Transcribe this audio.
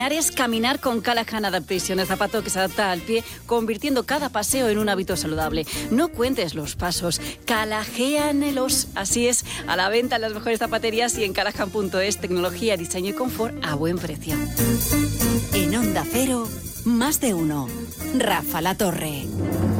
Es caminar con Callahan Adaptation, el zapato que se adapta al pie, convirtiendo cada paseo en un hábito saludable. No cuentes los pasos, Callagéanelos. Así es, a la venta en las mejores zapaterías y en Callahan.es, tecnología, diseño y confort a buen precio. En Onda Cero, más de uno. Rafa La Torre.